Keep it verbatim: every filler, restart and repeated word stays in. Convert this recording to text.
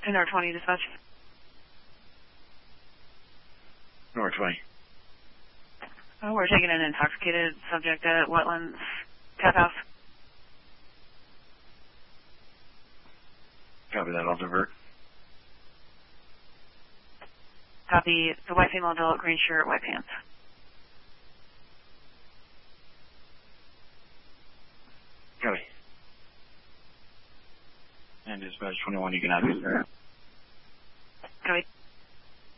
ten or twenty dispatch. North twenty. Oh, we're taking an intoxicated subject at Wetlands Tap House. Copy that, I'll divert. Copy. The white female adult, green shirt, white pants. Copy. And dispatch twenty-one, you can have it there.